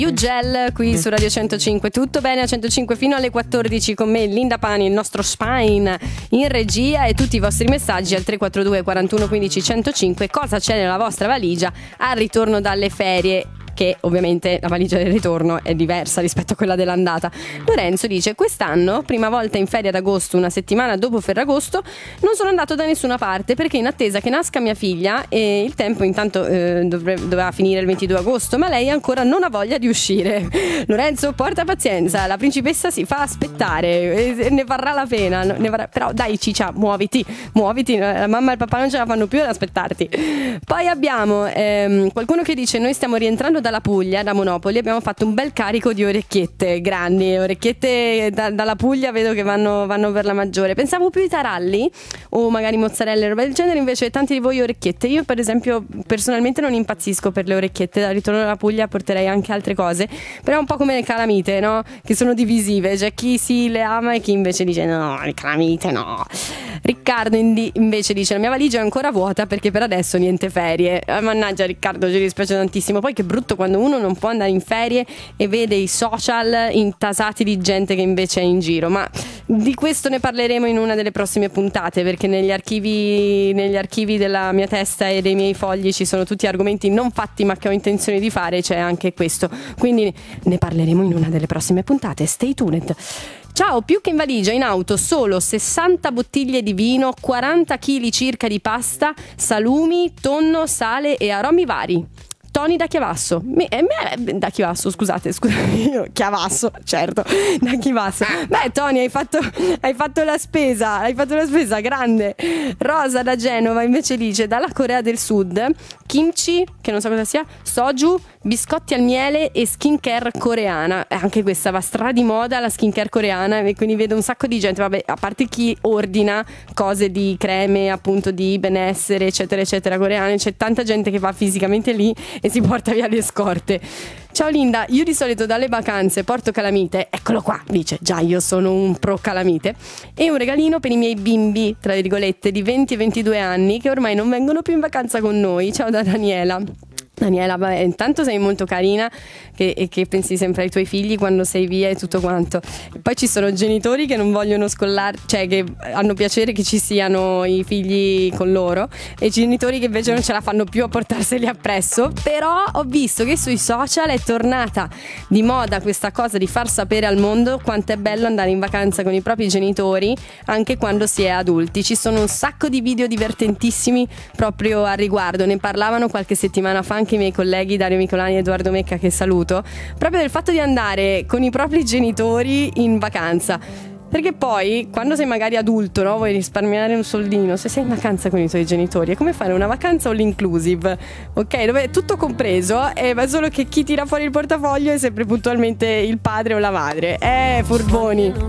Ugel qui su Radio 105. Tutto bene a 105 fino alle 14 con me Linda Pani, il nostro spine in regia, e tutti i vostri messaggi al 342 41 15 105. Cosa c'è nella vostra valigia al ritorno dalle ferie? Che ovviamente la valigia del ritorno è diversa rispetto a quella dell'andata. Lorenzo dice: quest'anno, prima volta in ferie ad agosto, una settimana dopo Ferragosto, non sono andato da nessuna parte perché in attesa che nasca mia figlia, e il tempo intanto doveva finire il 22 agosto, ma lei ancora non ha voglia di uscire. Lorenzo, porta pazienza, la principessa si fa aspettare, ne varrà la pena, però dai Ciccia, muoviti, la mamma e il papà non ce la fanno più ad aspettarti. Poi abbiamo qualcuno che dice: noi stiamo rientrando dalla Puglia, da Monopoli, abbiamo fatto un bel carico di orecchiette, grandi orecchiette dalla Puglia, vedo che vanno per la maggiore. Pensavo più ai taralli o magari mozzarella e roba del genere, invece tanti di voi orecchiette. Io per esempio personalmente non impazzisco per le orecchiette, dal ritorno dalla Puglia porterei anche altre cose, però è un po' come le calamite, no? Che sono divisive, c'è chi si le ama e chi invece dice no, le calamite no. Riccardo invece dice: la mia valigia è ancora vuota perché per adesso niente ferie. Mannaggia Riccardo, ci dispiace tantissimo. Poi che brutto quando uno non può andare in ferie e vede i social intasati di gente che invece è in giro, ma di questo ne parleremo in una delle prossime puntate, perché negli archivi della mia testa e dei miei fogli ci sono tutti argomenti non fatti ma che ho intenzione di fare, c'è anche questo, quindi ne parleremo in una delle prossime puntate. Stay tuned. Ciao, più che in valigia, in auto solo 60 bottiglie di vino, 40 kg circa di pasta, salumi, tonno, sale e aromi vari. Tony da Chiavasso. Da Chiavasso, scusate, io Chiavasso, certo, da Chiavasso. Beh, Tony, hai fatto la spesa, grande. Rosa da Genova invece dice: dalla Corea del Sud, kimchi, che non so cosa sia, soju, biscotti al miele e skincare coreana. Anche questa va stra di moda, la skincare coreana, e quindi vedo un sacco di gente, vabbè, a parte chi ordina cose di creme, appunto, di benessere, eccetera eccetera, coreane, c'è tanta gente che va fisicamente lì e si porta via le scorte. Ciao Linda, io di solito dalle vacanze porto calamite, eccolo qua, dice, già io sono un pro calamite, e un regalino per i miei bimbi, tra virgolette, di 20 e 22 anni, che ormai non vengono più in vacanza con noi. Ciao da Daniela. Daniela, vabbè, intanto sei molto carina che pensi sempre ai tuoi figli quando sei via e tutto quanto. E poi ci sono genitori che non vogliono scollar, cioè che hanno piacere che ci siano i figli con loro, e genitori che invece non ce la fanno più a portarseli appresso. Però ho visto che sui social è tornata di moda questa cosa di far sapere al mondo quanto è bello andare in vacanza con i propri genitori anche quando si è adulti. Ci sono un sacco di video divertentissimi proprio al riguardo, ne parlavano qualche settimana fa anche i miei colleghi Dario Micolani e Edoardo Mecca, che saluto, proprio del fatto di andare con i propri genitori in vacanza. Perché poi quando sei magari adulto, no, vuoi risparmiare un soldino, se sei in vacanza con i tuoi genitori è come fare una vacanza all inclusive, ok, dove è tutto compreso, ma solo che chi tira fuori il portafoglio è sempre puntualmente il padre o la madre. Furboni.